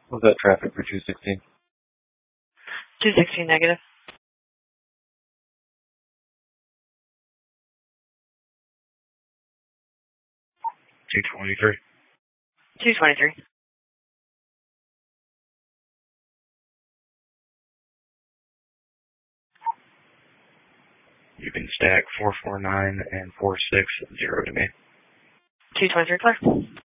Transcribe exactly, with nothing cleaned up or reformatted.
Was that traffic for two sixteen? two sixteen negative. two twenty-three. two twenty-three. You can stack four four nine and four six zero to me. two twenty-three clear.